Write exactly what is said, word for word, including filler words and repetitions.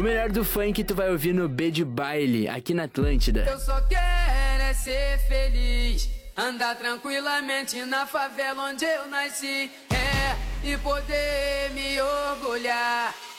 melhor do funk tu vai ouvir no B de Baile, aqui na Atlântida. Eu só quero é ser feliz, andar tranquilamente na favela onde eu nasci, é, e poder me orgulhar